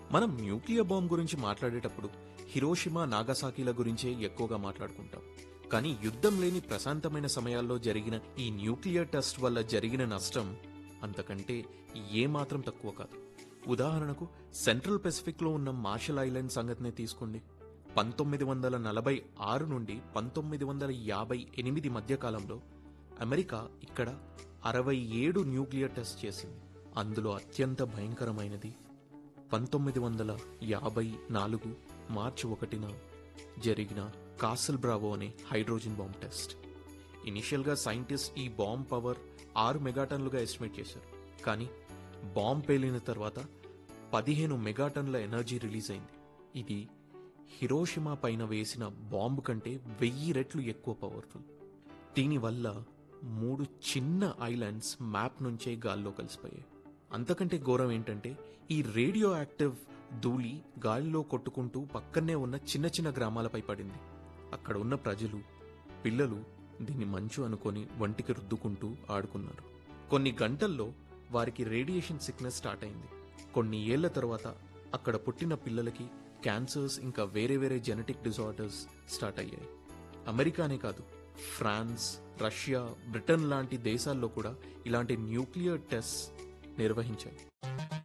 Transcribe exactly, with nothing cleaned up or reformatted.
మనం nuclear bomb గురించి మాట్లాడేటప్పుడు హిరోషిమా నాగసాకిల గురించే ఎక్కువగా మాట్లాడుకుంటాం. కానీ యుద్ధం లేని ప్రశాంతమైన సమయాల్లో జరిగిన ఈ న్యూక్లియర్ టెస్ట్ వల్ల జరిగిన నష్టం అంతకంటే ఏమాత్రం తక్కువ కాదు. ఉదాహరణకు సెంట్రల్ పెసిఫిక్లో ఉన్న మార్షల్ ఐలాండ్ సంగతినే తీసుకోండి. పంతొమ్మిది వందల నలభై ఆరు నుండి పంతొమ్మిది వందల యాభై ఎనిమిది మధ్య కాలంలో అమెరికా ఇక్కడ అరవై ఏడు న్యూక్లియర్ టెస్ట్ చేసింది. అందులో అత్యంత భయంకరమైనది పంతొమ్మిది వందల యాభై నాలుగు మార్చి ఒకటిన జరిగిన కాసల్ బ్రావో అనే హైడ్రోజన్ బాంబ్ టెస్ట్. ఇనిషియల్గా సైంటిస్ట్ ఈ బాంబ్ పవర్ ఆరు మెగాటన్లుగా ఎస్టిమేట్ చేశారు. కానీ బాంబ్ పేలిన తర్వాత పదిహేను మెగాటన్ల ఎనర్జీ రిలీజ్ అయింది. ఇది హిరోషిమా పైన వేసిన బాంబు కంటే వెయ్యి రెట్లు ఎక్కువ పవర్ఫుల్. దీనివల్ల మూడు చిన్న ఐలాండ్స్ మ్యాప్ నుంచే గాల్లో కలిసిపోయాయి. అంతకంటే ఘోరం ఏంటంటే ఈ రేడియో యాక్టివ్ ధూళి గాలిలో కొట్టుకుంటూ పక్కనే ఉన్న చిన్న చిన్న గ్రామాలపై పడింది. అక్కడ ఉన్న ప్రజలు, పిల్లలు దీన్ని మంచు అనుకొని వంటికి రుద్దుకుంటూ ఆడుకున్నారు. కొన్ని గంటల్లో వారికి రేడియేషన్ సిక్నెస్ స్టార్ట్ అయింది. కొన్ని ఏళ్ల తర్వాత అక్కడ పుట్టిన పిల్లలకి క్యాన్సర్స్ ఇంకా వేరే వేరే జెనెటిక్ డిజార్డర్స్ స్టార్ట్ అయ్యాయి. అమెరికానే కాదు, ఫ్రాన్స్, రష్యా, బ్రిటన్ లాంటి దేశాల్లో కూడా ఇలాంటి న్యూక్లియర్ టెస్ట్ నిర్వహించాయి.